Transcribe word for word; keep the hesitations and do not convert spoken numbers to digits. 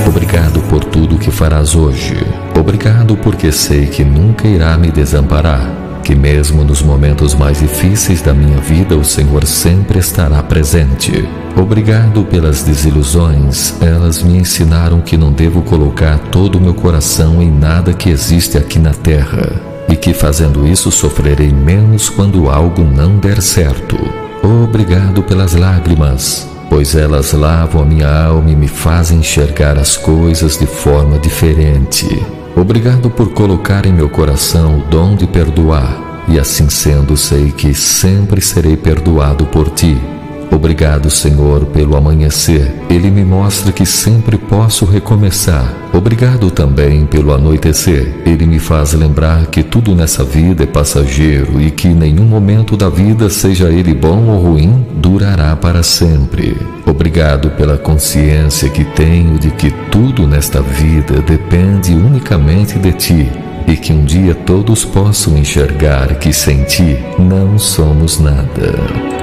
Obrigado por tudo que farás hoje. Obrigado porque sei que nunca irá me desamparar, que mesmo nos momentos mais difíceis da minha vida o Senhor sempre estará presente. Obrigado pelas desilusões, elas me ensinaram que não devo colocar todo o meu coração em nada que existe aqui na terra, e que fazendo isso sofrerei menos quando algo não der certo. Obrigado pelas lágrimas, pois elas lavam a minha alma e me fazem enxergar as coisas de forma diferente. Obrigado por colocar em meu coração o dom de perdoar, e assim sendo sei que sempre serei perdoado por Ti. Obrigado, Senhor, pelo amanhecer. Ele me mostra que sempre posso recomeçar. Obrigado também pelo anoitecer. Ele me faz lembrar que tudo nessa vida é passageiro e que nenhum momento da vida, seja ele bom ou ruim, durará para sempre. Obrigado pela consciência que tenho de que tudo nesta vida depende unicamente de Ti, e que um dia todos possam enxergar que sem Ti não somos nada.